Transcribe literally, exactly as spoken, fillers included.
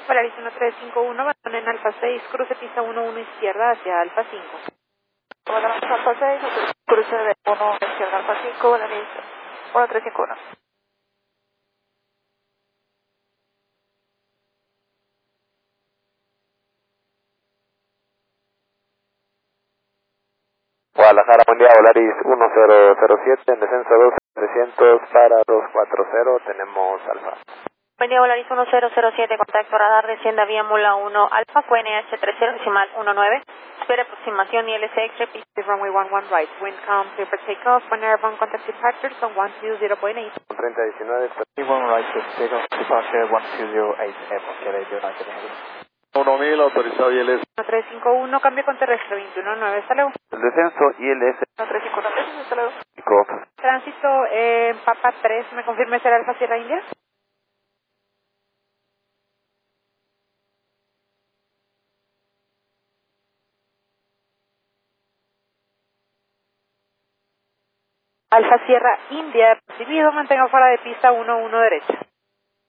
Polaris uno tres cinco uno, abandona en Alfa seis, cruce pista uno uno izquierda hacia Alfa cinco. Polaris Alfa seis, cruce de uno izquierda Alfa cinco, Polaris uno tres cinco uno. Guadalajara, buen día, Volaris uno cero cero siete, en descenso dos trescientos para dos cuatro cero, tenemos Alfa. Buen día, Volaris uno cero cero siete, contacto radar, descienda vía Mula uno, Alfa, Q N H treinta decimal diecinueve, espera aproximación I L C X, repeat. Runway one one right, wind calm, clear for takeoff, when airborne contact departure, son one two zero point eight. treinta diecinueve, one right, takeoff, departure one two zero eight, airport, Q L A United Heavy. uno mil, autorizado I L S. uno tres cinco uno, cambio con terrestre veintiuno nueve, hasta luego. el descenso I L S. uno tres cinco uno, hasta luego. Tránsito eh, Papa tres, ¿me confirme será Alfa Sierra India? Alfa Sierra India, recibido, mantenga fuera de pista uno uno derecha.